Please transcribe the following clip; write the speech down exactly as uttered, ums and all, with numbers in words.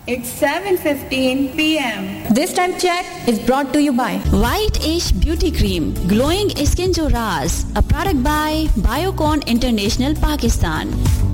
It's seven fifteen p m This time check is brought to you by White Ash Beauty Cream, Glowing Skin Jo Raaz, a product by Biocon International Pakistan.